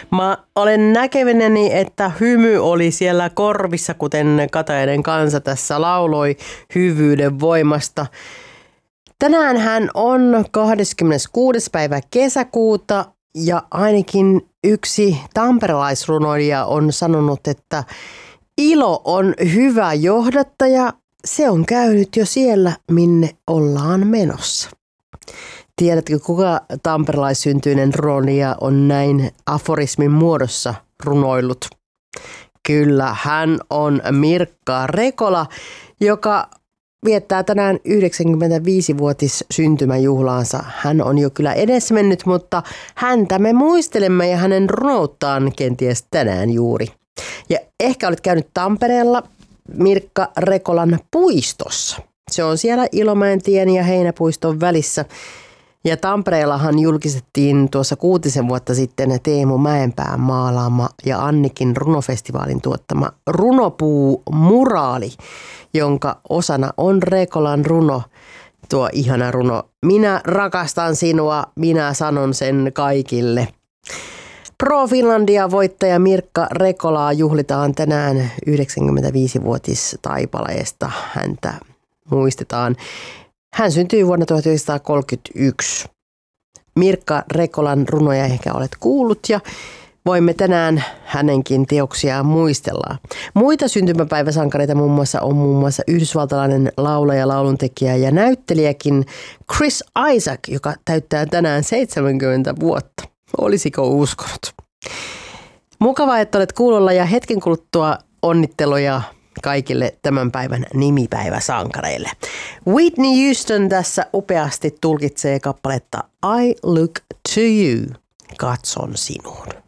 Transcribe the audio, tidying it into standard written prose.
Mä olen näkevinäni, että hymy oli siellä korvissa, kuten Katainen kansa tässä lauloi hyvyyden voimasta. Tänään hän on 26. päivä kesäkuuta ja ainakin yksi tamperelaisrunoilija on sanonut, että ilo on hyvä johdattaja, se on käynyt jo siellä, minne ollaan menossa. Tiedätkö, kuka tamperelaissyntyinen runoilija on näin aforismin muodossa runoillut? Kyllä, hän on Mirkka Rekola, joka viettää tänään 95-vuotis syntymäjuhlaansa. Hän on jo kyllä edesmennyt, mutta häntä me muistelemme ja hänen runouttaan kenties tänään juuri. Ja ehkä olet käynyt Tampereella Mirkka Rekolan puistossa. Se on siellä Ilomäentien ja Heinäpuiston välissä. Ja Tampereellahan julkistettiin tuossa 6 vuotta sitten Teemu Mäenpään maalaama ja Annikin runofestivaalin tuottama runopuu-muraali, jonka osana on Rekolan runo, tuo ihana runo. Minä rakastan sinua, minä sanon sen kaikille. Pro Finlandia voittaja Mirkka Rekolaa juhlitaan tänään 95-vuotis taipaleesta. Häntä muistetaan. Hän syntyi vuonna 1931. Mirkka Rekolan runoja ehkä olet kuullut ja voimme tänään hänenkin teoksiaan muistella. Muita syntymäpäiväsankareita muun muassa yhdysvaltalainen laulaja, lauluntekijä ja näyttelijäkin Chris Isaak, joka täyttää tänään 70 vuotta. Olisiko uskonut? Mukavaa, että olet kuulolla ja hetken kuluttua onnitteluja kaikille tämän päivän nimipäiväsankareille. Whitney Houston tässä upeasti tulkitsee kappaletta I Look to You, katson sinuun.